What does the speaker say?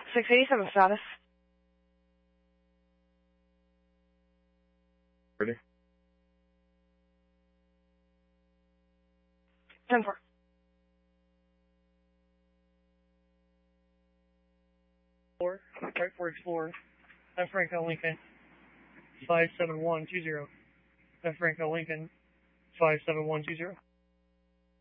687 status. Ready? 10-4. Right for Explorer. I'm Franco Lincoln, 57120. I'm Franco Lincoln, 57120.